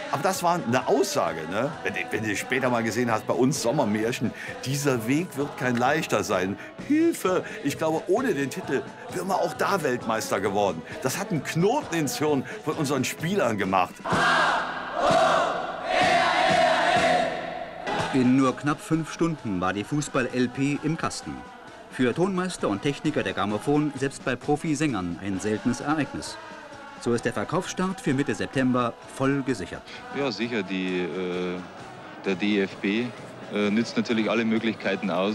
Aber das war eine Aussage, ne? Wenn du später mal gesehen hast, bei uns Sommermärchen, dieser Weg wird kein leichter sein. Hilfe! Ich glaube, ohne den Titel wären wir auch da Weltmeister geworden. Das hat einen Knoten ins Hirn von unseren Spielern gemacht. In nur knapp 5 Stunden war die Fußball-LP im Kasten. Für Tonmeister und Techniker der Grammophon, selbst bei Profisängern, ein seltenes Ereignis. So ist der Verkaufsstart für Mitte September voll gesichert. Ja, sicher, der DFB nützt natürlich alle Möglichkeiten aus,